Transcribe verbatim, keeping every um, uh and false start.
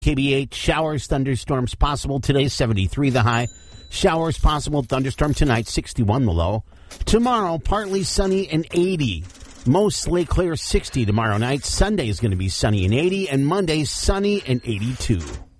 K B eight, showers, thunderstorms possible today, seventy-three the high. Showers possible, thunderstorm tonight, sixty-one the low. Tomorrow, partly sunny and eighty. Mostly clear, sixty tomorrow night. Sunday is going to be sunny and eighty, and Monday, sunny and eighty-two.